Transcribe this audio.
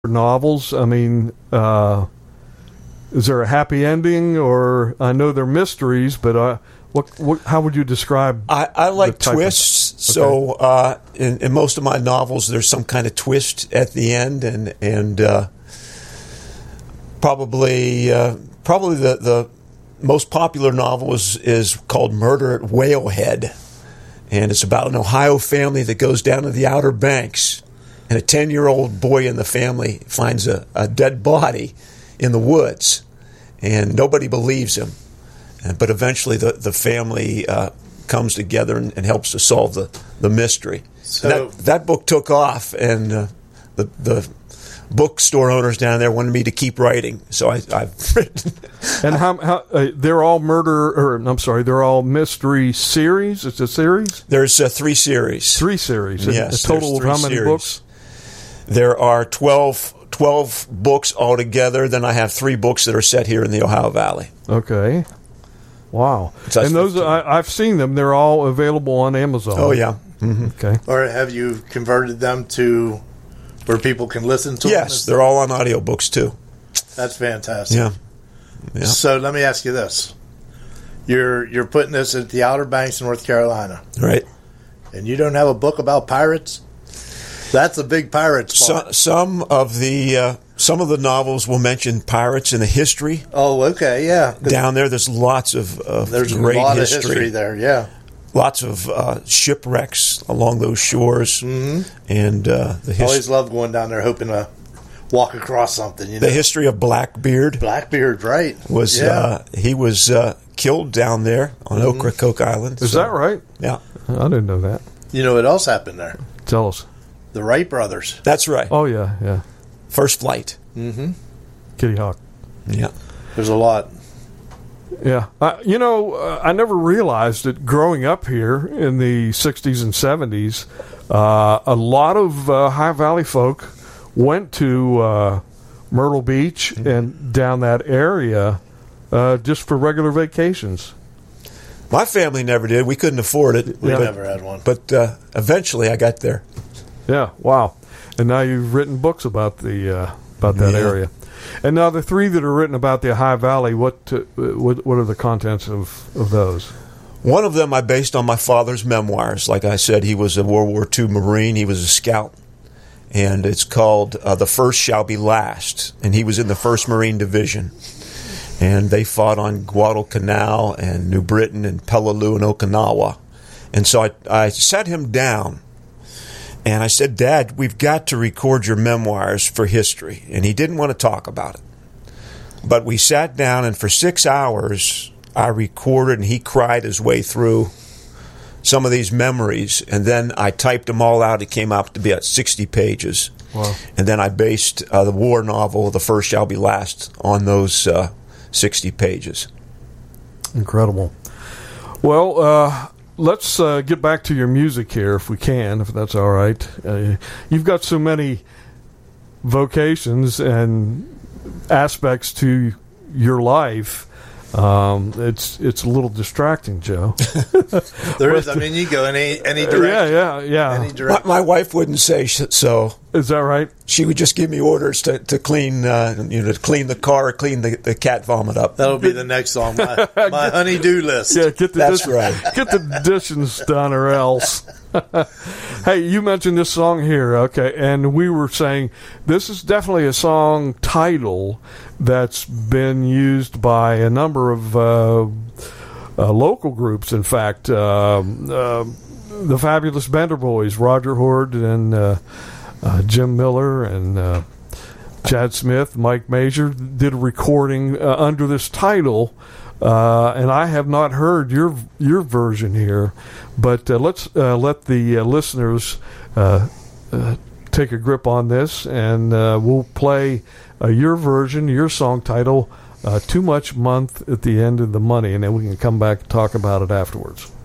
novels? I mean, is there a happy ending, or I know they're mysteries, but how would you describe? I like twists. So in most of my novels, there's some kind of twist at the end, and probably the most popular novel is called Murder at Whalehead, and it's about an Ohio family that goes down to the Outer Banks, and a 10-year-old boy in the family finds a dead body in the woods, and nobody believes him. But eventually the family comes together and helps to solve the mystery. So that book took off, and the bookstore owners down there wanted me to keep writing, so I've written. And how they're all they're all mystery series? It's a series? There's 3 series. 3 series. Yes. A total of how many books? There are 12 books altogether. Then I have 3 books that are set here in the Ohio Valley. Okay. Wow. So and those, I've seen them. They're all available on Amazon. Oh, yeah. Mm-hmm. Okay. Or have you converted them to where people can listen to them? Yes, they're all on audiobooks, too. That's fantastic. Yeah. So let me ask you this. You're putting this at the Outer Banks, North Carolina. Right. And you don't have a book about pirates? That's a big pirate spot. Some of the novels will mention pirates and the history. Oh, okay, yeah. Down there's lots of there's great a lot history. of history there, yeah. Lots of shipwrecks along those shores, and the history. I always loved going down there, hoping to walk across something. You know? The history of Blackbeard. Blackbeard, right? He was killed down there on Ocracoke Island. Is that right? Yeah, I didn't know that. You know what else happened there? Tell us. The Wright brothers. That's right. Oh yeah. First flight. Mm-hmm. Kitty Hawk. Yeah. There's a lot. Yeah. I never realized that growing up here in the 60s and 70s, a lot of High Valley folk went to Myrtle Beach and down that area just for regular vacations. My family never did. We couldn't afford it. We never had one. But eventually I got there. Yeah, wow. And now you've written books about that area. And now the 3 that are written about the High Valley, what are the contents of those? One of them I based on my father's memoirs. Like I said, he was a World War II Marine. He was a scout. And it's called The First Shall Be Last. And he was in the 1st Marine Division. And they fought on Guadalcanal and New Britain and Peleliu and Okinawa. And so I sat him down. And I said, Dad, we've got to record your memoirs for history. And he didn't want to talk about it. But we sat down, and for 6 hours, I recorded, and he cried his way through some of these memories. And then I typed them all out. It came out to be at 60 pages. Wow. And then I based the war novel, The First Shall Be Last, on those 60 pages. Incredible. Well, let's get back to your music here, if we can, if that's all right. You've got so many vocations and aspects to your life. It's a little distracting, Joe. There is. I mean, you go any direction. Yeah. Any direction. My wife wouldn't say so. Is that right? She would just give me orders to clean, to clean the car, or clean the cat vomit up. That'll be the next song. My honey-do list. Yeah, That's right. Get the dishes done, or else. Hey, you mentioned this song here, okay, and we were saying this is definitely a song title that's been used by a number of local groups. In fact, the Fabulous Bender Boys, Roger Horde and Jim Miller and Chad Smith, Mike Major did a recording under this title. And I have not heard your version here, but let's let the listeners take a grip on this, and we'll play your version, your song title, Too Much Month at the End of the Money, and then we can come back and talk about it afterwards.